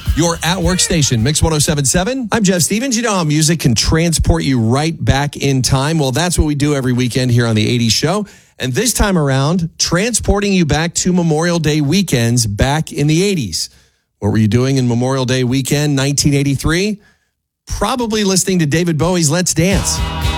Your at-work station, Mix 1077. I'm Jeff Stevens. You know how music can transport you right back in time? Well, that's what we do every weekend here on the 80s Show. And this time around, transporting you back to Memorial Day weekends back in the 80s. What were you doing in Memorial Day weekend 1983? Probably listening to David Bowie's Let's Dance.